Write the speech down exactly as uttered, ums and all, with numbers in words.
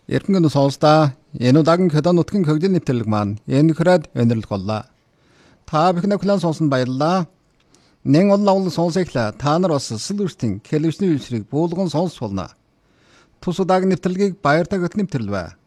Эрхэнгэн сонсдаа энэ удаагийн Кедон нутгийн хөгжлийн нэвтрэлэг маань энэ хүрээд өнөрлөх боллоо. Та бүхэн хүлээн сонсон баярлалаа. Нэн олон авал сонсоглоо. Та нар бас сүлвэртэн хэлвчний үйлчлэгийг буулган сонсч болно. Тус удаагийн нэвтрэлгийг баяр та гот нэвтрэл бай.